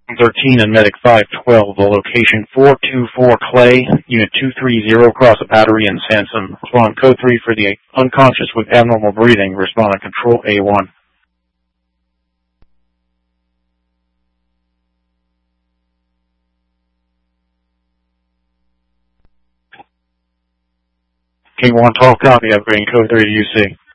13 and Medic 512, the location 424 Clay, Unit 230, across a battery in Sansom. Respond code 3 for the unconscious with abnormal breathing. Respond on control A1. King 112, copy, upgrading code 3 to UC.